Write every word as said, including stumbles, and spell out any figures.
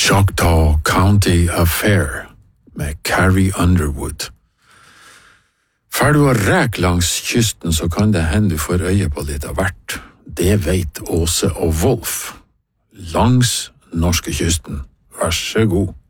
Choctaw County Affair med Carrie Underwood. Før du har rek langs kysten, så kan det hende du får øye på litt av hvert. Det vet Åse og Wolf. Langs norskekysten. Vær så god.